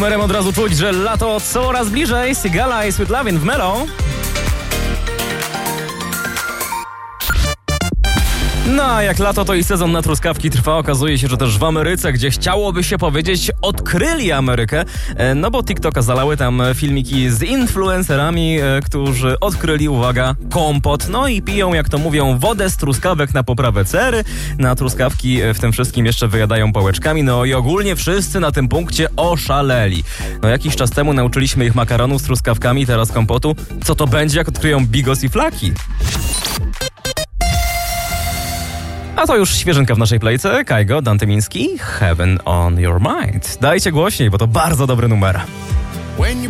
Merem od razu czuć, że lato coraz bliżej. Sigala i Sweet Lovin' w Melo. No a jak lato, to i sezon na truskawki trwa. Okazuje się, że też w Ameryce, gdzie chciałoby się powiedzieć odkryli Amerykę, no bo TikToka zalały tam filmiki z influencerami, którzy odkryli, uwaga, kompot. No i piją, jak to mówią, wodę z truskawek na poprawę cery. Na truskawki w tym wszystkim jeszcze wyjadają pałeczkami. No i ogólnie wszyscy na tym punkcie oszaleli. No jakiś czas temu nauczyliśmy ich makaronu z truskawkami, teraz kompotu. Co to będzie, jak odkryją bigos i flaki? A to już świeżynka w naszej playce. Kaigo, Dante Miński, Heaven on Your Mind. Dajcie głośniej, bo to bardzo dobry numer.